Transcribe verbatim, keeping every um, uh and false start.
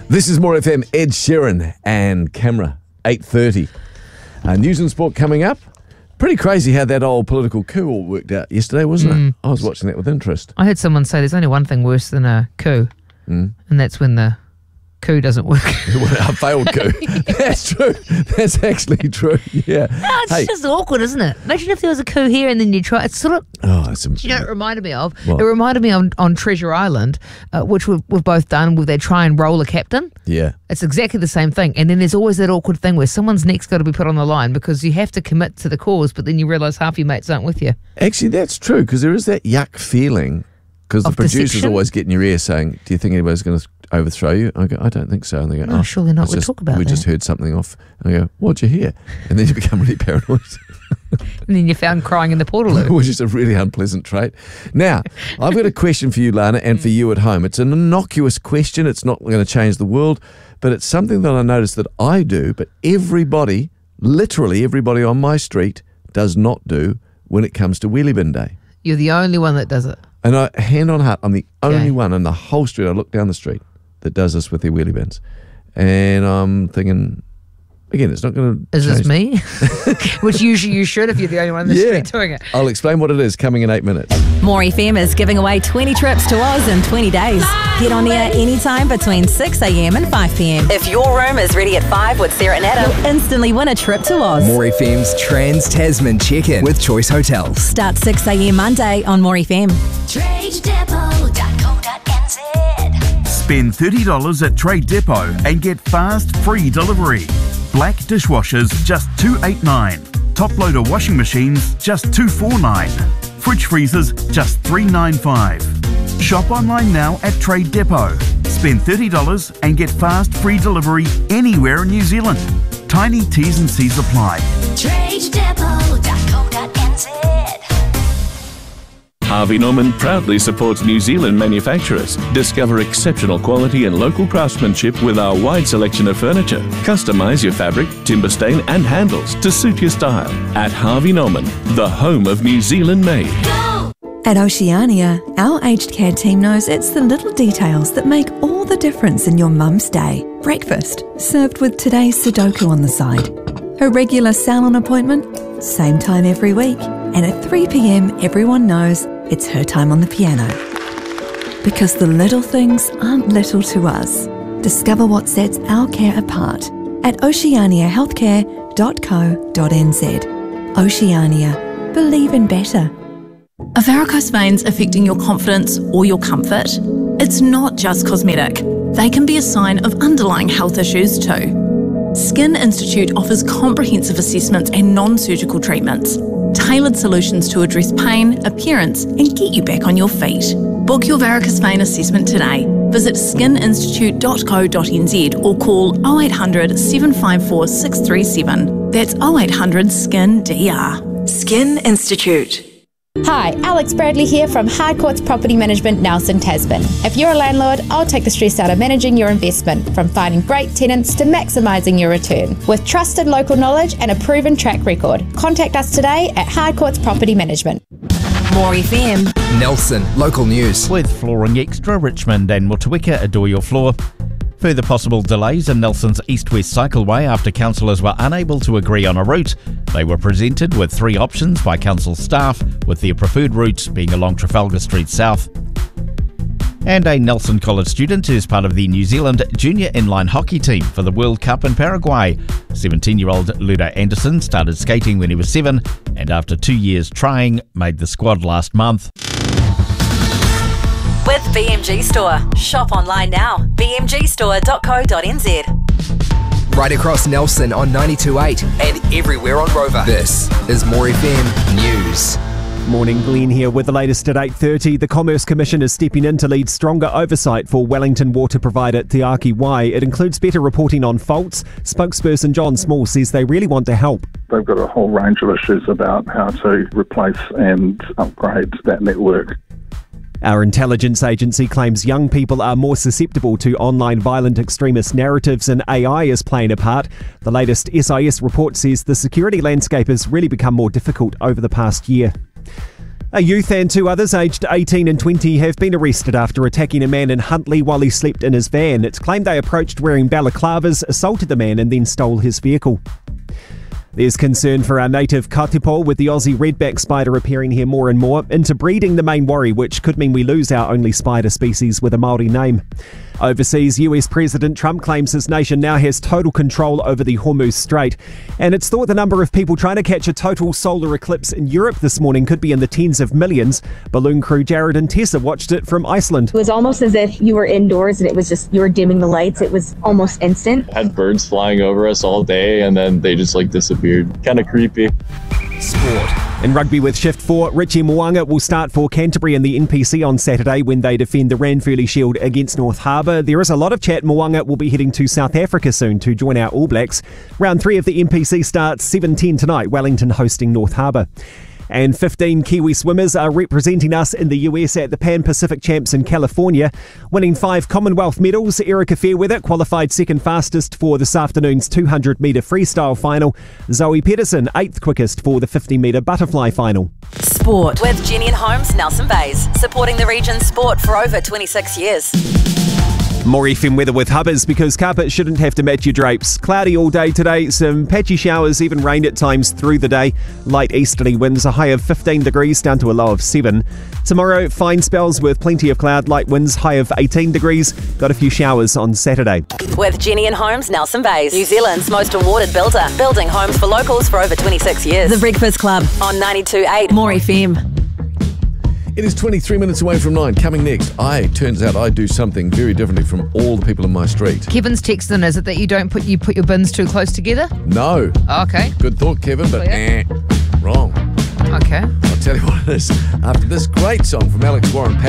This is More F M, Ed Sheeran and Camera, eight thirty. Uh, news and sport coming up. Pretty crazy how that old political coup all worked out yesterday, wasn't Mm. it? I was watching that with interest. I heard someone say there's only one thing worse than a coup, Mm. and that's when the coup doesn't work. A failed coup. That's true. That's actually true. Yeah. No, it's Hey. just awkward, isn't it? Imagine if there was a coup here and then you try. It's sort of. Oh, it's You know, it reminded me of. What? It reminded me on, on Treasure Island, uh, which we've, we've both done, where they try and roll a captain. Yeah. It's exactly the same thing. And then there's always that awkward thing where someone's neck's got to be put on the line because you have to commit to the cause, but then you realise half your mates aren't with you. Actually, that's true because there is that yuck feeling because the Of producer's deception? always get in your ear saying, do you think anybody's going to overthrow you? I go, I don't think so. And they go, No, oh, surely not. it's We'll just- talk about We that. just heard something off. And I go, what'd you hear? And then you become really paranoid. And then you're found crying in the Portaloo. Which is a really unpleasant trait. Now, I've got a question for you, Lana, and for you at home. It's an innocuous question. It's not going to change the world, but it's something that I notice that I do, but everybody, literally everybody on my street does not do when it comes to wheelie bin day. You're the only one that does it. And I, hand on heart, I'm the only Okay. one in the whole street. I look down the street that does this with their wheelie bins. And I'm thinking, again, it's not going to Is change. this me? Which usually you should if you're the only one in the Yeah. street doing it. I'll explain what it is coming in eight minutes. More F M is giving away twenty trips to Oz in twenty days. Get on air anytime between six a.m. and five p.m. If your room is ready at five with Sarah and Adam, you'll instantly win a trip to Oz. More F M's Trans Tasman check-in with Choice Hotels. Start six a.m. Monday on More F M. trade depot dot co dot n z. Spend thirty dollars at Trade Depot and get fast, free delivery. Black dishwashers, just two hundred eighty-nine dollars. Top-loader washing machines, just two hundred forty-nine dollars. Fridge freezers, just three hundred ninety-five dollars. Shop online now at Trade Depot. Spend thirty dollars and get fast, free delivery anywhere in New Zealand. Tiny T's and C's apply. trade depot dot co dot n z. Harvey Norman proudly supports New Zealand manufacturers. Discover exceptional quality and local craftsmanship with our wide selection of furniture. Customize your fabric, timber stain and handles to suit your style. At Harvey Norman, the home of New Zealand made. Go! At Oceania, our aged care team knows it's the little details that make all the difference in your mum's day. Breakfast, served with today's Sudoku on the side. A regular salon appointment, same time every week. And at three p.m, everyone knows it's her time on the piano. Because the little things aren't little to us. Discover what sets our care apart at oceania healthcare dot co dot n z. Oceania. Believe in better. Are varicose veins affecting your confidence or your comfort? It's not just cosmetic. They can be a sign of underlying health issues too. Skin Institute offers comprehensive assessments and non-surgical treatments, tailored solutions to address pain, appearance and get you back on your feet. Book your varicose vein assessment today. Visit skin institute dot co dot n z or call oh eight hundred, seven five four, six three seven. That's oh eight hundred, S K I N D R. Skin Institute. Hi, Alex Bradley here from Hardcourts Property Management, Nelson, Tasman. If you're a landlord, I'll take the stress out of managing your investment, from finding great tenants to maximising your return. With trusted local knowledge and a proven track record, contact us today at Hardcourts Property Management. More F M. Nelson, local news. With Flooring Extra, Richmond and Motueka adore your floor. Further possible delays in Nelson's east-west cycleway after councillors were unable to agree on a route. They were presented with three options by council staff, with their preferred route being along Trafalgar Street South. And a Nelson College student is part of the New Zealand junior inline hockey team for the World Cup in Paraguay. seventeen-year-old Ludo Anderson started skating when he was seven, and after two years trying, made the squad last month. With B M G Store. Shop online now. b m g store dot co dot n z. Right across Nelson on ninety-two point eight and everywhere on Rover. This is More F M News. Morning, Glenn here with the latest at eight thirty. The Commerce Commission is stepping in to lead stronger oversight for Wellington water provider Te Aki Wai. It includes better reporting on faults. Spokesperson John Small says they really want to help. They've got a whole range of issues about how to replace and upgrade that network. Our intelligence agency claims young people are more susceptible to online violent extremist narratives, and A I is playing a part. The latest S I S report says the security landscape has really become more difficult over the past year. A youth and two others aged eighteen and twenty have been arrested after attacking a man in Huntly while he slept in his van. It's claimed they approached wearing balaclavas, assaulted the man and then stole his vehicle. There's concern for our native katipo, with the Aussie redback spider appearing here more and more. Interbreeding the main worry, which could mean we lose our only spider species with a Māori name. Overseas, U S President Trump claims his nation now has total control over the Hormuz Strait. And it's thought the number of people trying to catch a total solar eclipse in Europe this morning could be in the tens of millions. Balloon crew Jared and Tessa watched it from Iceland. It was almost as if you were indoors and it was just, you were dimming the lights. It was almost instant. Had birds flying over us all day and then they just like disappeared. Kind of creepy. Sport. In rugby with Shift four, Richie Mo'unga will start for Canterbury in the N P C on Saturday when they defend the Ranfurly Shield against North Harbour. There is a lot of chat. Mo'unga will be heading to South Africa soon to join our All Blacks. Round three of the N P C starts seven ten tonight, Wellington hosting North Harbour. And fifteen Kiwi swimmers are representing us in the U S at the Pan Pacific Champs in California. Winning five Commonwealth medals, Erica Fairweather qualified second fastest for this afternoon's two hundred metre freestyle final. Zoe Pedersen, eighth quickest for the fifty metre butterfly final. Sport with Jenny and Holmes, Nelson Bays, supporting the region's sport for over twenty-six years. More F M weather with Hubbers, because carpet shouldn't have to match your drapes. Cloudy all day today, some patchy showers, even rain at times through the day. Light easterly winds, a high of fifteen degrees down to a low of seven. Tomorrow, fine spells with plenty of cloud, light winds, high of eighteen degrees. Got a few showers on Saturday. With Jenny and Holmes, Nelson Bays, New Zealand's most awarded builder, building homes for locals for over twenty-six years. The Breakfast Club on ninety-two point eight More F M. It is twenty-three minutes away from nine. Coming next, I turns out I do something very differently from all the people in my street. Kevin's texting, is it that you don't put you put your bins too close together? No. Okay. Good thought, Kevin, but eh, wrong. Okay. I'll tell you what it is. After this great song from Alex Warren,